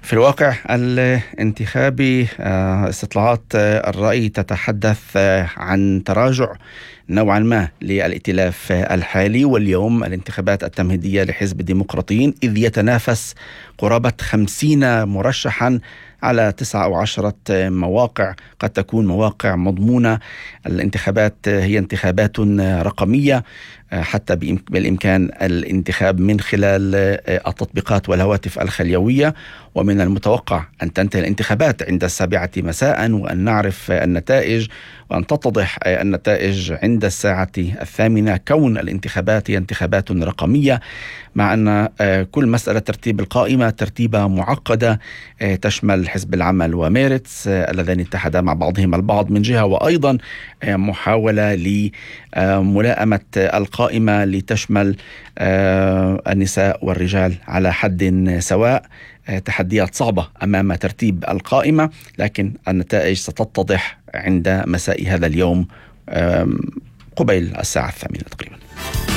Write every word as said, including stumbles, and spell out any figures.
في الواقع الانتخابي استطلاعات الرأي تتحدث عن تراجع نوعا ما للائتلاف الحالي، واليوم الانتخابات التمهيدية لحزب الديمقراطيين، إذ يتنافس قرابة خمسين مرشحا على تسعة أو عشرة مواقع قد تكون مواقع مضمونة. الانتخابات هي انتخابات رقمية، حتى بالإمكان الانتخاب من خلال التطبيقات والهواتف الخليوية، ومن المتوقع أن تنتهي الانتخابات عند السابعة مساء، وأن نعرف النتائج وأن تتضح النتائج عند الساعة الثامنة. كون الانتخابات هي انتخابات رقمية، مع أن كل مسألة ترتيب القائمة ترتيبة معقدة تشمل حزب العمل وميرتس اللذان اتحدا مع بعضهم البعض من جهة، وأيضا محاولة لملائمة القائمة لتشمل النساء والرجال على حد سواء. تحديات صعبة أمام ترتيب القائمة، لكن النتائج ستتضح عند مساء هذا اليوم قبيل الساعة الثامنة تقريبا.